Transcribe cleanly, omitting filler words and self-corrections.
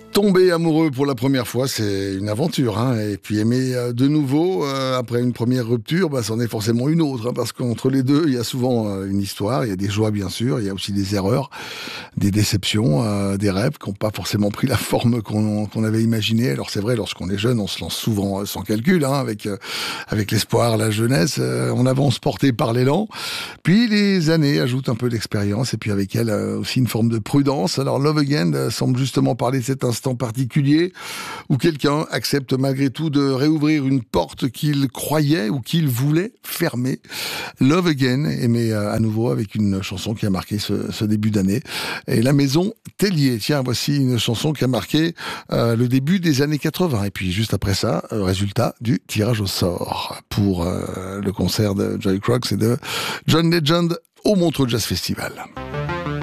Tomber amoureux pour la première fois, c'est une aventure, hein. Et puis aimer de nouveau après une première rupture, c'en est forcément une autre, hein, parce qu'entre les deux, il y a souvent une histoire, il y a des joies bien sûr, il y a aussi des erreurs, des déceptions, des rêves qui n'ont pas forcément pris la forme qu'on avait imaginée. Alors c'est vrai, lorsqu'on est jeune, on se lance souvent sans calcul, hein, avec l'espoir, la jeunesse, on avance porté par l'élan. Puis les années ajoutent un peu d'expérience, et puis avec elles aussi une forme de prudence. Alors Love Again semble justement parler de cet instant particulier où quelqu'un accepte malgré tout de réouvrir une porte qu'il croyait ou qu'il voulait fermer. Love Again, aimé à nouveau avec une chanson qui a marqué ce début d'année. Et La Maison Tellier. Tiens, voici une chanson qui a marqué le début des années 80. Et puis juste après ça, résultat du tirage au sort pour le concert de Joy Crocs et de John Legend au Montreux Jazz Festival.